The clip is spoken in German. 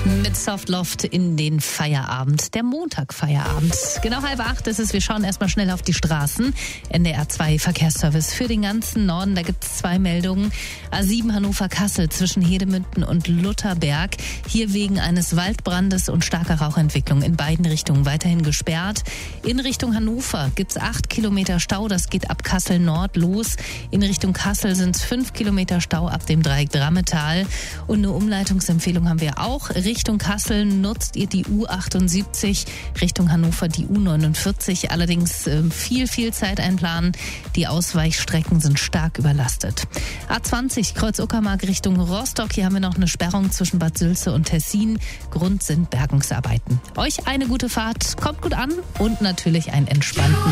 Mit Softloft in den Feierabend, der Montagfeierabend. Genau 7:30 ist es. Wir schauen erstmal schnell auf die Straßen. NDR 2 Verkehrsservice für den ganzen Norden. Da gibt es 2 Meldungen. A7 Hannover-Kassel zwischen Hedemünden und Lutherberg. Hier wegen eines Waldbrandes und starker Rauchentwicklung in beiden Richtungen weiterhin gesperrt. In Richtung Hannover gibt es 8 Kilometer Stau. Das geht ab Kassel Nord los. In Richtung Kassel sind es 5 Kilometer Stau ab dem Dreieck Drammetal. Und eine Umleitungsempfehlung haben wir auch. Richtung Kassel nutzt ihr die U78, Richtung Hannover die U49. Allerdings viel Zeit einplanen. Die Ausweichstrecken sind stark überlastet. A20 Kreuz-Uckermark Richtung Rostock. Hier haben wir noch eine Sperrung zwischen Bad Sülze und Tessin. Grund sind Bergungsarbeiten. Euch eine gute Fahrt, kommt gut an und natürlich einen entspannten